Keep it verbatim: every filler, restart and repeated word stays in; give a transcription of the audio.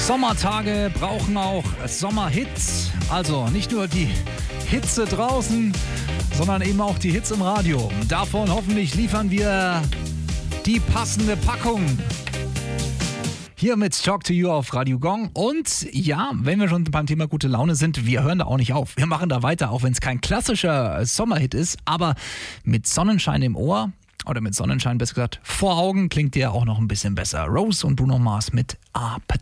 Sommertage brauchen auch Sommerhits. Also nicht nur die Hitze draußen, sondern eben auch die Hits im Radio. Davon hoffentlich liefern wir die passende Packung. Hier mit Talk to You auf Radio Gong. Und ja, wenn wir schon beim Thema gute Laune sind, wir hören da auch nicht auf. Wir machen da weiter, auch wenn es kein klassischer Sommerhit ist, aber mit Sonnenschein im Ohr oder mit Sonnenschein besser gesagt vor Augen klingt der auch noch ein bisschen besser. Rose und Bruno Mars mit Appetite.